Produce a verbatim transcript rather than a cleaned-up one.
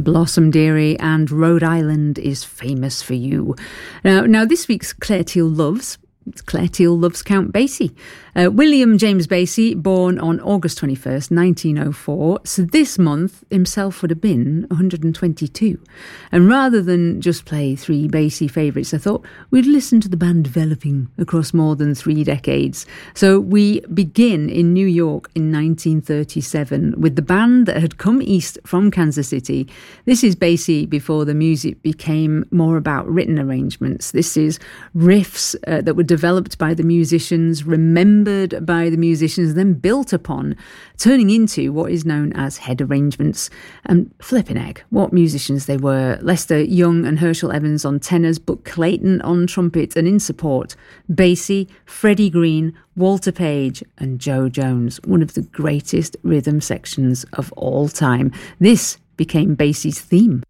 Blossom Dearie and Rhode Island is famous for you. Now, now this week's Claire Teal Loves. Claire Teal loves Count Basie. Uh, William James Basie, born on August twenty-first, nineteen oh four. So this month himself would have been one hundred twenty-two. And rather than just play three Basie favourites, I thought we'd listen to the band developing across more than three decades. So we begin in New York in nineteen thirty-seven with the band that had come east from Kansas City. This is Basie before the music became more about written arrangements. This is riffs uh, that were developed by the musicians, remembered by the musicians, then built upon, turning into what is known as head arrangements. And flipping heck, what musicians they were. Lester Young and Herschel Evans on tenors, Buck Clayton on trumpet, and in support, Basie, Freddie Green, Walter Page and Joe Jones, one of the greatest rhythm sections of all time. This became Basie's theme.